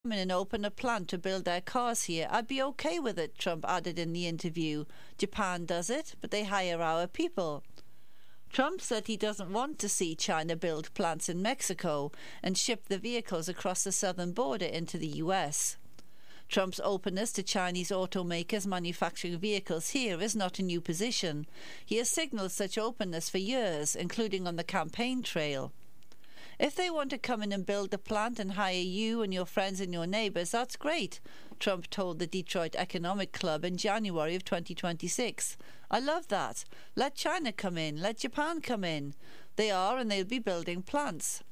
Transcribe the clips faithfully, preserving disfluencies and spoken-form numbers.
come in and open a plant to build their cars here, I'd be okay with it, Trump added in the interview. Japan does it, but they hire our people. Trump said he doesn't want to see China build plants in Mexico and ship the vehicles across the southern border into the U S. Trump's openness to Chinese automakers manufacturing vehicles here is not a new position. He has signalled such openness for years, including on the campaign trail. If they want to come in and build a plant and hire you and your friends and your neighbours, that's great, Trump told the Detroit Economic Club in January of twenty twenty-six. I love that. Let China come in. Let Japan come in. They are and they'll be building plants.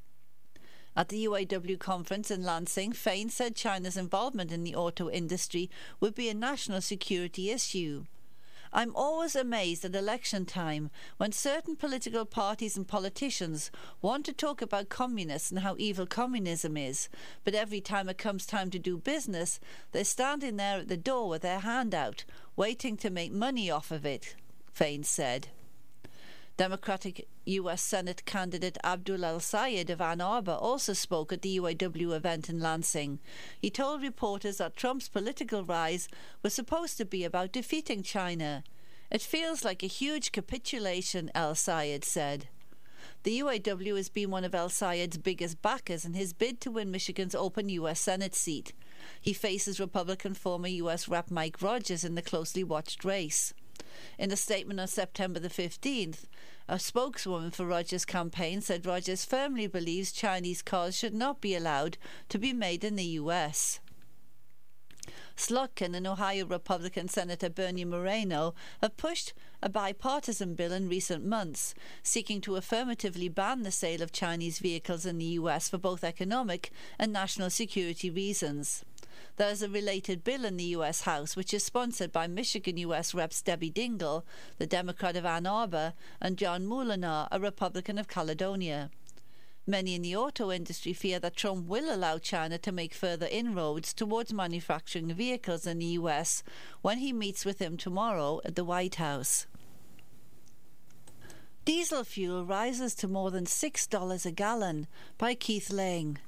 At the U A W conference in Lansing, Fain said China's involvement in the auto industry would be a national security issue. I'm always amazed at election time when certain political parties and politicians want to talk about communists and how evil communism is, but every time it comes time to do business, they're standing there at the door with their hand out, waiting to make money off of it, Fain said. Democratic U S Senate candidate Abdul El-Sayed of Ann Arbor also spoke at the U A W event in Lansing. He told reporters that Trump's political rise was supposed to be about defeating China. It feels like a huge capitulation, El-Sayed said. The U A W has been one of El-Sayed's biggest backers in his bid to win Michigan's open U S Senate seat. He faces Republican former U S Rep Mike Rogers in the closely watched race. In a statement on September the fifteenth, a spokeswoman for Rogers' campaign said Rogers firmly believes Chinese cars should not be allowed to be made in the U S. Slotkin and Ohio Republican Senator Bernie Moreno have pushed a bipartisan bill in recent months, seeking to affirmatively ban the sale of Chinese vehicles in the U S for both economic and national security reasons. There is a related bill in the U S House which is sponsored by Michigan U S Reps Debbie Dingell, the Democrat of Ann Arbor, and John Moolenaar, a Republican of Caledonia. Many in the auto industry fear that Trump will allow China to make further inroads towards manufacturing vehicles in the U S when he meets with him tomorrow at the White House. Diesel fuel rises to more than six dollars a gallon, by Keith Lang.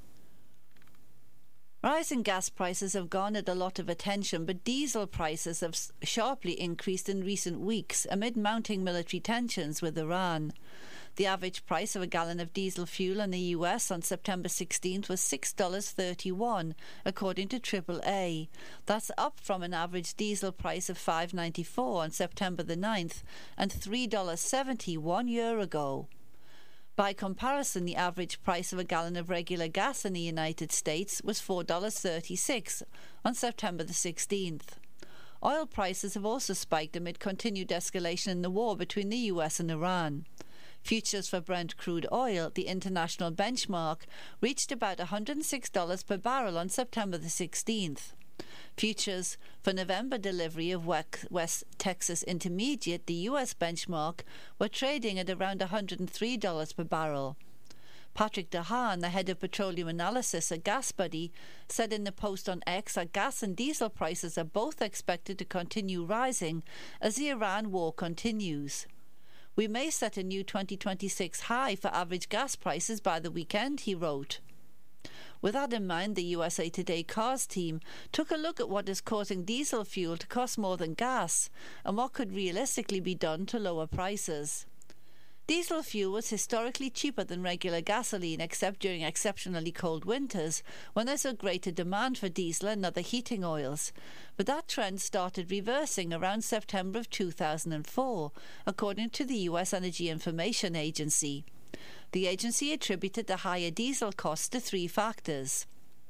Rising gas prices have garnered a lot of attention, but diesel prices have sharply increased in recent weeks amid mounting military tensions with Iran. The average price of a gallon of diesel fuel in the U S on September sixteenth was six dollars and thirty-one cents, according to triple A. That's up from an average diesel price of five dollars and ninety-four cents on September the ninth and three dollars and seventy cents one year ago. By comparison, the average price of a gallon of regular gas in the United States was four dollars and thirty-six cents on September the sixteenth. Oil prices have also spiked amid continued escalation in the war between the U S and Iran. Futures for Brent crude oil, the international benchmark, reached about one hundred six dollars per barrel on September the sixteenth. Futures for November delivery of West Texas Intermediate, the U S benchmark, were trading at around one hundred three dollars per barrel. Patrick DeHaan, the head of petroleum analysis at GasBuddy, said in the post on X that gas and diesel prices are both expected to continue rising as the Iran war continues. We may set a new twenty twenty-six high for average gas prices by the weekend, he wrote. With that in mind, the U S A Today Cars team took a look at what is causing diesel fuel to cost more than gas and what could realistically be done to lower prices. Diesel fuel was historically cheaper than regular gasoline except during exceptionally cold winters when there's a greater demand for diesel and other heating oils. But that trend started reversing around September of two thousand four, according to the U S Energy Information Agency. The agency attributed the higher diesel costs to three factors: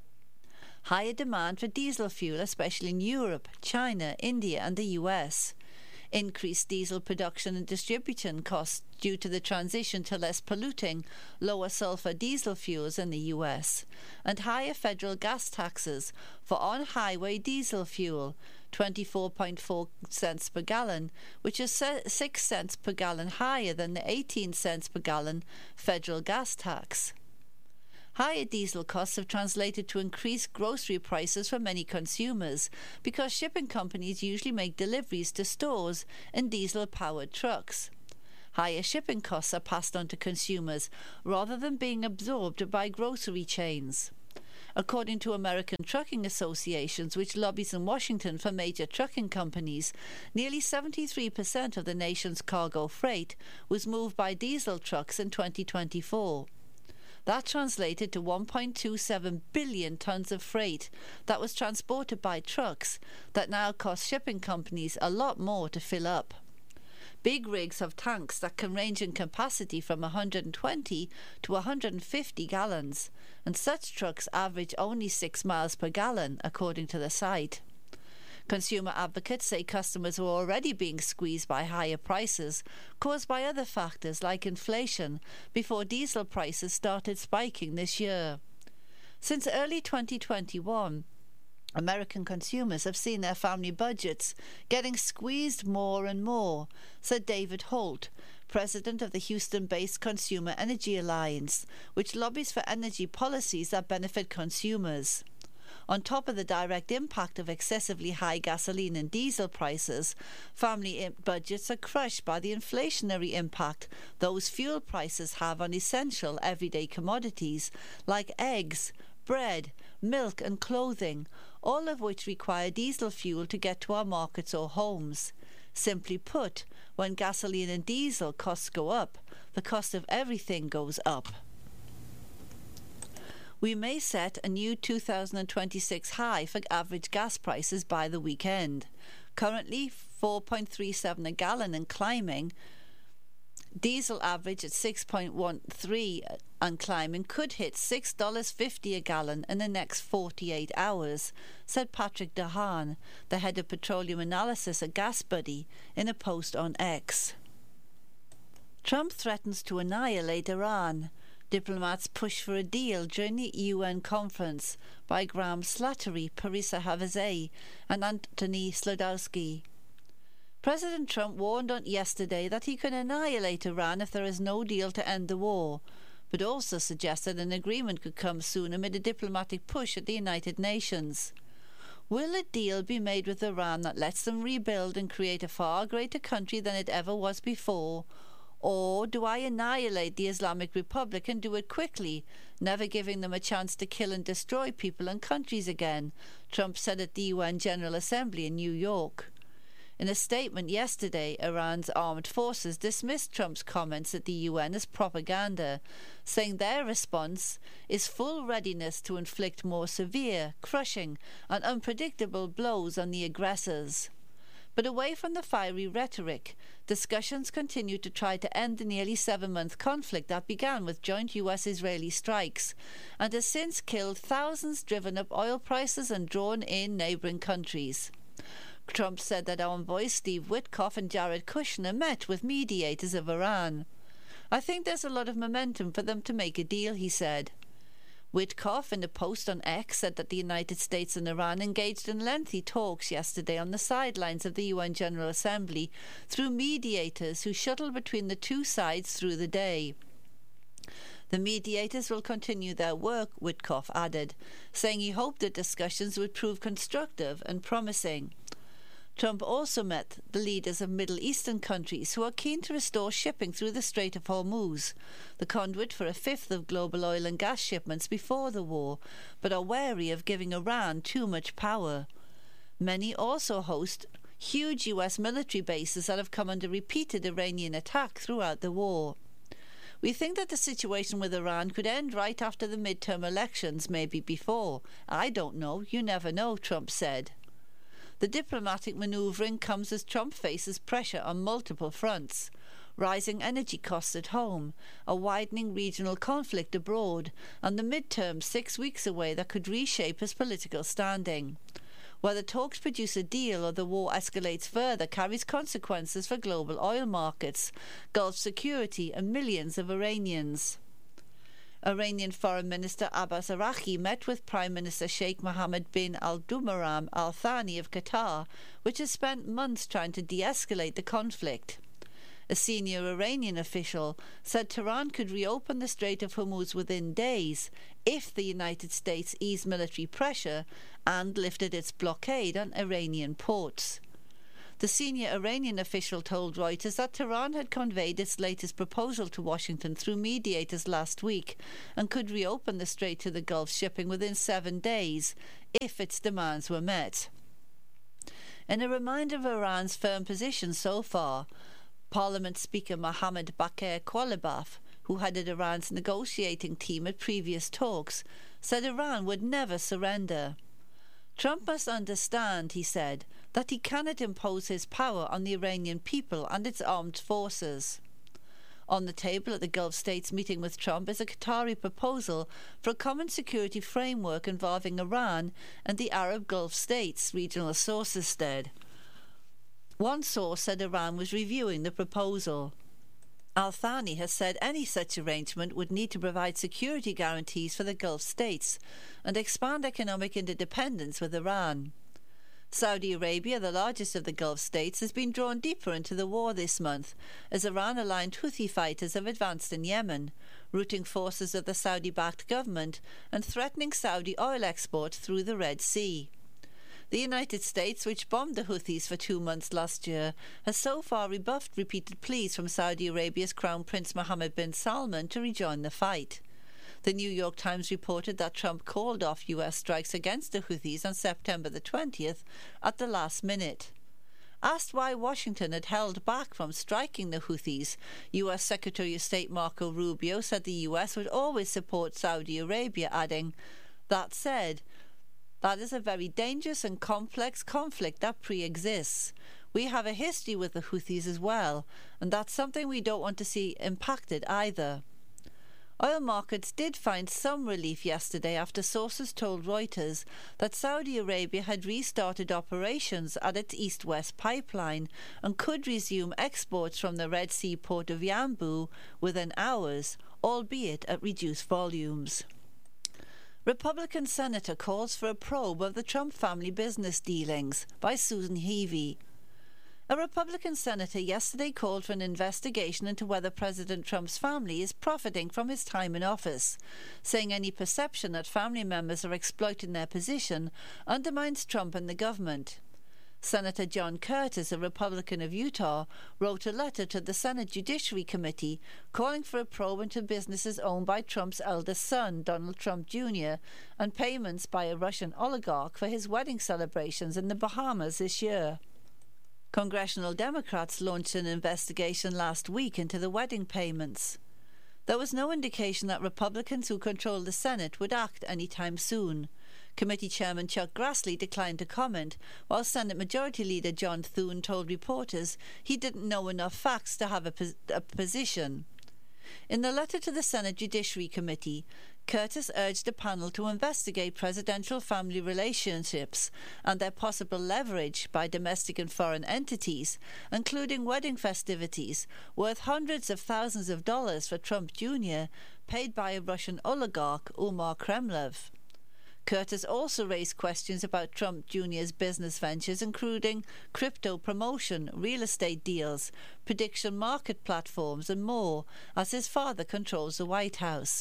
higher demand for diesel fuel, especially in Europe, China, India and the U S; increased diesel production and distribution costs due to the transition to less polluting, lower sulfur diesel fuels in the U S; and higher federal gas taxes for on-highway diesel fuel, twenty-four point four cents per gallon, which is six cents per gallon higher than the eighteen cents per gallon federal gas tax. Higher diesel costs have translated to increased grocery prices for many consumers because shipping companies usually make deliveries to stores in diesel-powered trucks. Higher shipping costs are passed on to consumers rather than being absorbed by grocery chains. According to American trucking associations, which lobbies in Washington for major trucking companies, nearly seventy-three percent of the nation's cargo freight was moved by diesel trucks in twenty twenty-four. That translated to one point two seven billion tons of freight that was transported by trucks that now cost shipping companies a lot more to fill up. Big rigs have tanks that can range in capacity from one hundred twenty to one hundred fifty gallons, and such trucks average only six miles per gallon, according to the site. Consumer advocates say customers were already being squeezed by higher prices caused by other factors like inflation before diesel prices started spiking this year. Since early twenty twenty-one, American consumers have seen their family budgets getting squeezed more and more, said David Holt, president of the Houston-based Consumer Energy Alliance, which lobbies for energy policies that benefit consumers. On top of the direct impact of excessively high gasoline and diesel prices, family budgets are crushed by the inflationary impact those fuel prices have on essential everyday commodities like eggs, bread, milk and clothing, all of which require diesel fuel to get to our markets or homes. Simply put, when gasoline and diesel costs go up, the cost of everything goes up. We may set a new two thousand twenty-six high for average gas prices by the weekend. Currently four point three seven a gallon and climbing. Diesel average at six point one three and climbing could hit six dollars fifty a gallon in the next forty-eight hours, said Patrick DeHaan, the head of petroleum analysis at GasBuddy, in a post on X. Trump threatens to annihilate Iran. Diplomats push for a deal during the U N conference by Graham Slattery, Parisa Havazeh and Anthony Slodowski. President Trump warned on yesterday that he could annihilate Iran if there is no deal to end the war, but also suggested an agreement could come soon amid a diplomatic push at the United Nations. Will a deal be made with Iran that lets them rebuild and create a far greater country than it ever was before? Or do I annihilate the Islamic Republic and do it quickly, never giving them a chance to kill and destroy people and countries again? Trump said at the U N General Assembly in New York. In a statement yesterday, Iran's armed forces dismissed Trump's comments at the U N as propaganda, saying their response is full readiness to inflict more severe, crushing and unpredictable blows on the aggressors. But away from the fiery rhetoric, discussions continue to try to end the nearly seven-month conflict that began with joint U S-Israeli strikes and has since killed thousands, driven up oil prices and drawn in neighbouring countries. Trump said that envoys Steve Witkoff and Jared Kushner met with mediators of Iran. I think there's a lot of momentum for them to make a deal, he said. Witkoff, in a post on X, said that the United States and Iran engaged in lengthy talks yesterday on the sidelines of the U N General Assembly through mediators who shuttled between the two sides through the day. The mediators will continue their work, Witkoff added, saying he hoped the discussions would prove constructive and promising. Trump also met the leaders of Middle Eastern countries who are keen to restore shipping through the Strait of Hormuz, the conduit for a fifth of global oil and gas shipments before the war, but are wary of giving Iran too much power. Many also host huge U S military bases that have come under repeated Iranian attack throughout the war. We think that the situation with Iran could end right after the midterm elections, maybe before. I don't know. You never know, Trump said. The diplomatic manoeuvring comes as Trump faces pressure on multiple fronts: rising energy costs at home, a widening regional conflict abroad, and the midterm six weeks away that could reshape his political standing. Whether talks produce a deal or the war escalates further carries consequences for global oil markets, Gulf security, and millions of Iranians. Iranian Foreign Minister Abbas Araghchi met with Prime Minister Sheikh Mohammed bin Abdulrahman Al Thani of Qatar, which has spent months trying to de-escalate the conflict. A senior Iranian official said Tehran could reopen the Strait of Hormuz within days if the United States eased military pressure and lifted its blockade on Iranian ports. The senior Iranian official told Reuters that Tehran had conveyed its latest proposal to Washington through mediators last week and could reopen the Strait to the Gulf shipping within seven days if its demands were met. In a reminder of Iran's firm position so far, Parliament Speaker Mohammad Baqir Qualibaf, who headed Iran's negotiating team at previous talks, said Iran would never surrender. Trump must understand, he said, that he cannot impose his power on the Iranian people and its armed forces. On the table at the Gulf states meeting with Trump is a Qatari proposal for a common security framework involving Iran and the Arab Gulf states, regional sources said. One source said Iran was reviewing the proposal. Al-Thani has said any such arrangement would need to provide security guarantees for the Gulf states and expand economic interdependence with Iran. Saudi Arabia, the largest of the Gulf states, has been drawn deeper into the war this month as Iran-aligned Houthi fighters have advanced in Yemen, routing forces of the Saudi-backed government and threatening Saudi oil exports through the Red Sea. The United States, which bombed the Houthis for two months last year, has so far rebuffed repeated pleas from Saudi Arabia's Crown Prince Mohammed bin Salman to rejoin the fight. The New York Times reported that Trump called off U S strikes against the Houthis on September the twentieth at the last minute. Asked why Washington had held back from striking the Houthis, U S Secretary of State Marco Rubio said the U S would always support Saudi Arabia, adding, "That said, that is a very dangerous and complex conflict that pre-exists. We have a history with the Houthis as well, and that's something we don't want to see impacted either." Oil markets did find some relief yesterday after sources told Reuters that Saudi Arabia had restarted operations at its east-west pipeline and could resume exports from the Red Sea port of Yanbu within hours, albeit at reduced volumes. Republican Senator calls for a probe of the Trump family business dealings by Susan Heavey. A Republican senator yesterday called for an investigation into whether President Trump's family is profiting from his time in office, saying any perception that family members are exploiting their position undermines Trump and the government. Senator John Curtis, a Republican of Utah, wrote a letter to the Senate Judiciary Committee calling for a probe into businesses owned by Trump's eldest son, Donald Trump Junior, and payments by a Russian oligarch for his wedding celebrations in the Bahamas this year. Congressional Democrats launched an investigation last week into the wedding payments. There was no indication that Republicans who control the Senate would act any time soon. Committee Chairman Chuck Grassley declined to comment, while Senate Majority Leader John Thune told reporters he didn't know enough facts to have a, pos- a position. In the letter to the Senate Judiciary Committee, Curtis urged a panel to investigate presidential family relationships and their possible leverage by domestic and foreign entities, including wedding festivities worth hundreds of thousands of dollars for Trump Junior, paid by a Russian oligarch, Umar Kremlov. Curtis also raised questions about Trump Junior's business ventures, including crypto promotion, real estate deals, prediction market platforms, and more, as his father controls the White House.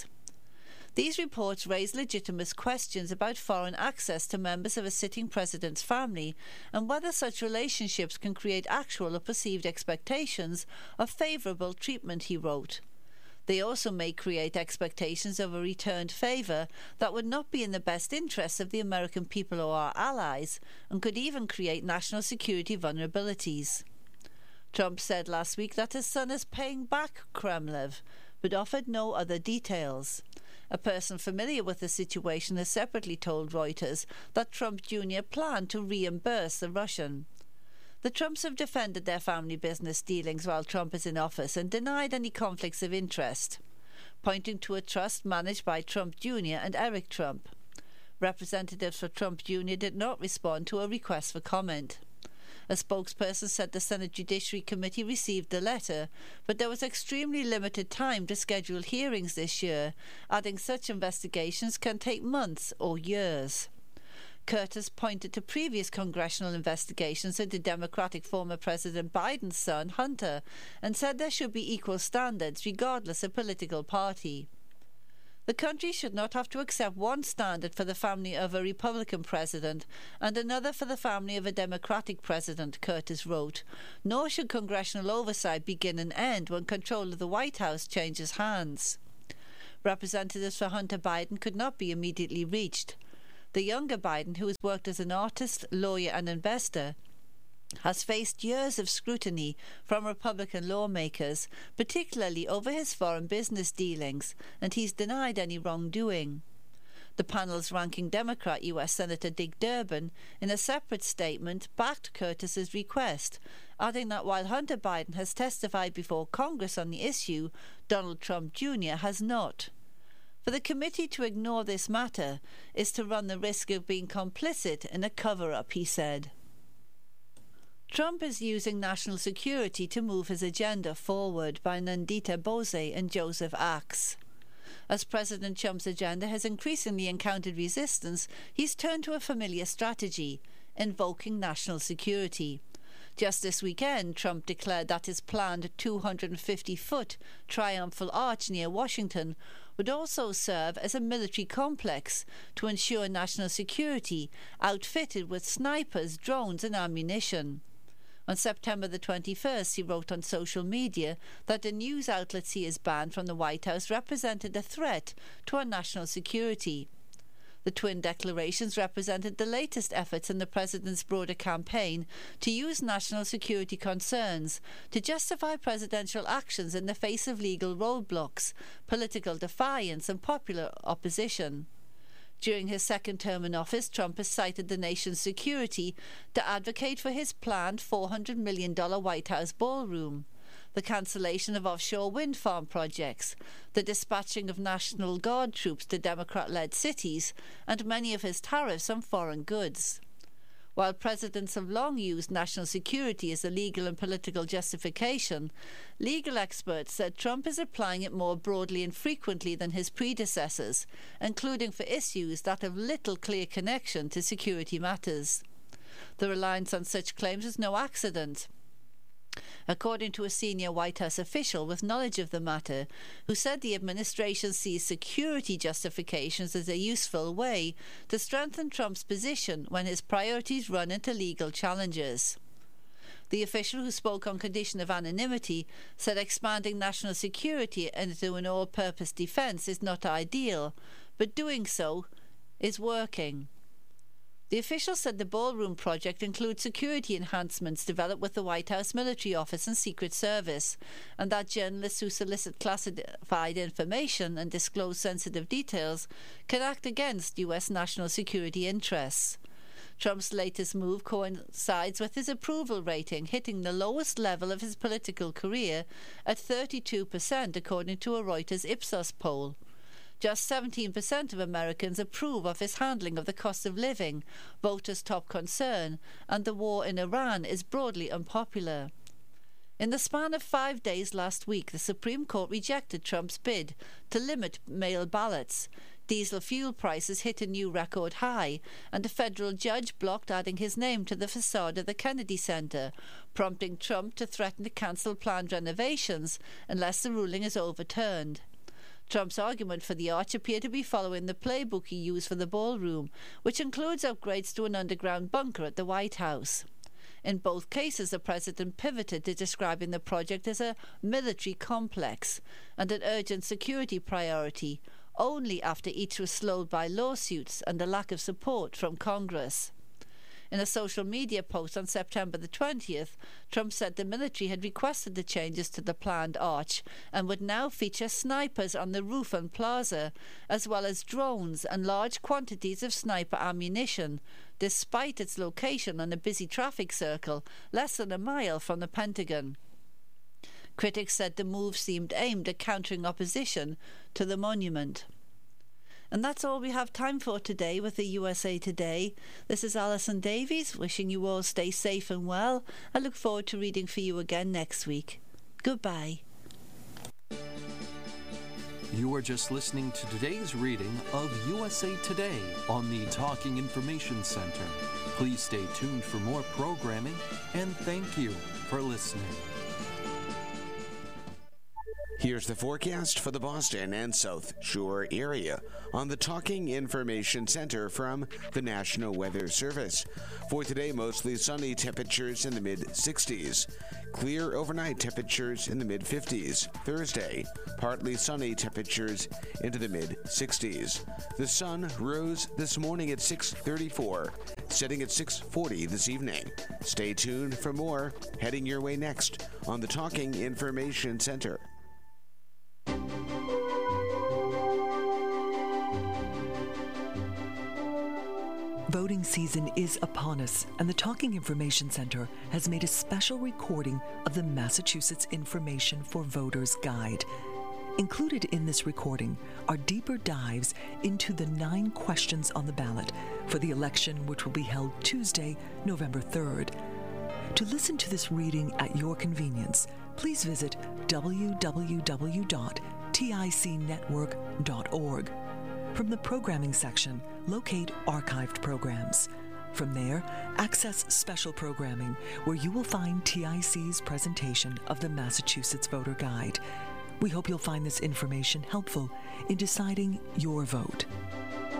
These reports raise legitimate questions about foreign access to members of a sitting president's family and whether such relationships can create actual or perceived expectations of favourable treatment, he wrote. They also may create expectations of a returned favour that would not be in the best interests of the American people or our allies, and could even create national security vulnerabilities. Trump said last week that his son is paying back Kremlov, but offered no other details. A person familiar with the situation has separately told Reuters that Trump Junior planned to reimburse the Russian. The Trumps have defended their family business dealings while Trump is in office and denied any conflicts of interest, pointing to a trust managed by Trump Junior and Eric Trump. Representatives for Trump Junior did not respond to a request for comment. A spokesperson said the Senate Judiciary Committee received the letter, but there was extremely limited time to schedule hearings this year, adding such investigations can take months or years. Curtis pointed to previous congressional investigations into Democratic former President Biden's son, Hunter, and said there should be equal standards regardless of political party. The country should not have to accept one standard for the family of a Republican president and another for the family of a Democratic president, Curtis wrote. Nor should congressional oversight begin and end when control of the White House changes hands. Representatives for Hunter Biden could not be immediately reached. The younger Biden, who has worked as an artist, lawyer and investor, has faced years of scrutiny from Republican lawmakers, particularly over his foreign business dealings, and he's denied any wrongdoing. The panel's ranking Democrat, U S Senator Dick Durbin, in a separate statement, backed Curtis's request, adding that while Hunter Biden has testified before Congress on the issue, Donald Trump Junior has not. For the committee to ignore this matter is to run the risk of being complicit in a cover-up, he said. Trump is using national security to move his agenda forward, by Nandita Bose and Joseph Axe. As President Trump's agenda has increasingly encountered resistance, he's turned to a familiar strategy, invoking national security. Just this weekend, Trump declared that his planned two hundred fifty foot triumphal arch near Washington would also serve as a military complex to ensure national security, outfitted with snipers, drones and ammunition. On September the twenty-first, he wrote on social media that the news outlets he has banned from the White House represented a threat to our national security. The twin declarations represented the latest efforts in the president's broader campaign to use national security concerns to justify presidential actions in the face of legal roadblocks, political defiance and popular opposition. During his second term in office, Trump has cited the nation's security to advocate for his planned four hundred million dollars White House ballroom, the cancellation of offshore wind farm projects, the dispatching of National Guard troops to Democrat-led cities, and many of his tariffs on foreign goods. While presidents have long used national security as a legal and political justification, legal experts said Trump is applying it more broadly and frequently than his predecessors, including for issues that have little clear connection to security matters. The reliance on such claims is no accident. According to a senior White House official with knowledge of the matter, who said the administration sees security justifications as a useful way to strengthen Trump's position when his priorities run into legal challenges. The official, who spoke on condition of anonymity, said expanding national security into an all-purpose defence is not ideal, but doing so is working. The official said the ballroom project includes security enhancements developed with the White House Military Office and Secret Service, and that journalists who solicit classified information and disclose sensitive details can act against U S national security interests. Trump's latest move coincides with his approval rating hitting the lowest level of his political career at thirty-two percent, according to a Reuters Ipsos poll. Just seventeen percent of Americans approve of his handling of the cost of living, voters' top concern, and the war in Iran is broadly unpopular. In the span of five days last week, the Supreme Court rejected Trump's bid to limit mail ballots. Diesel fuel prices hit a new record high, and a federal judge blocked adding his name to the facade of the Kennedy Center, prompting Trump to threaten to cancel planned renovations unless the ruling is overturned. Trump's argument for the arch appeared to be following the playbook he used for the ballroom, which includes upgrades to an underground bunker at the White House. In both cases, the president pivoted to describing the project as a military complex and an urgent security priority, only after each was slowed by lawsuits and a lack of support from Congress. In a social media post on September the twentieth, Trump said the military had requested the changes to the planned arch and would now feature snipers on the roof and plaza, as well as drones and large quantities of sniper ammunition, despite its location on a busy traffic circle less than a mile from the Pentagon. Critics said the move seemed aimed at countering opposition to the monument. And that's all we have time for today with the U S A Today. This is Alison Davies, wishing you all stay safe and well. I look forward to reading for you again next week. Goodbye. You are just listening to today's reading of U S A Today on the Talking Information Center. Please stay tuned for more programming, and thank you for listening. Here's the forecast for the Boston and South Shore area on the Talking Information Center from the National Weather Service. For today, mostly sunny, temperatures in the mid sixties. Clear overnight, temperatures in the mid fifties. Thursday, partly sunny, temperatures into the mid sixties. The sun rose this morning at six thirty-four, setting at six forty this evening. Stay tuned for more heading your way next on the Talking Information Center. Voting season is upon us, and the Talking Information Center has made a special recording of the Massachusetts Information for Voters Guide. Included in this recording are deeper dives into the nine questions on the ballot for the election, which will be held Tuesday, November third. To listen to this reading at your convenience, please visit w w w dot tic network dot org. From the programming section, locate archived programs. From there, access special programming, where you will find T I C's presentation of the Massachusetts Voter Guide. We hope you'll find this information helpful in deciding your vote.